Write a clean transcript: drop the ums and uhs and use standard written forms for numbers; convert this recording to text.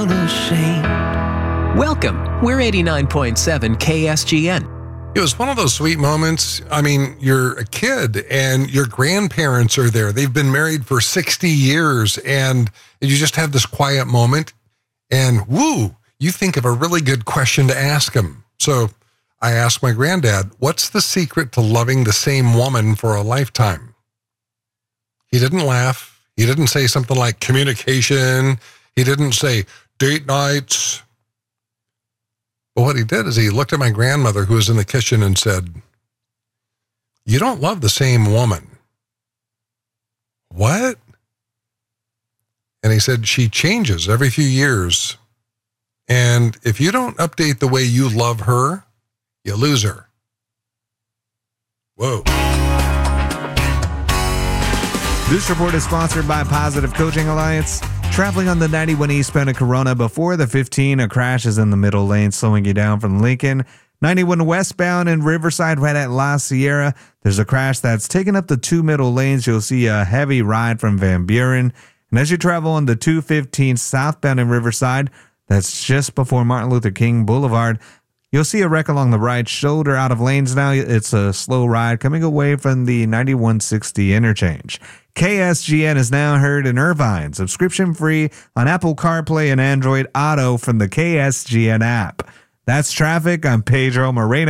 unashamed. Welcome. We're 89.7 KSGN. It was one of those sweet moments. I mean, you're a kid and your grandparents are there. They've been married for 60 years and you just have this quiet moment and woo, you think of a really good question to ask them. So I asked my granddad, what's the secret to loving the same woman for a lifetime? He didn't laugh. He didn't say something like communication. He didn't say date nights. But what he did is he looked at my grandmother who was in the kitchen and said, you don't love the same woman. What? And he said, she changes every few years. And if you don't update the way you love her, you lose her. Whoa. This report is sponsored by Positive Coaching Alliance. Traveling on the 91 eastbound of Corona before the 15, a crash is in the middle lane, slowing you down from Lincoln. 91 westbound in Riverside, right at La Sierra. There's a crash that's taken up the two middle lanes. You'll see a heavy ride from Van Buren. And as you travel on the 215 southbound in Riverside, that's just before Martin Luther King Boulevard, you'll see a wreck along the right shoulder out of lanes now. It's a slow ride coming away from the 9160 interchange. KSGN is now heard in Irvine, subscription free on Apple CarPlay and Android Auto from the KSGN app. That's traffic. I'm Pedro Moreno.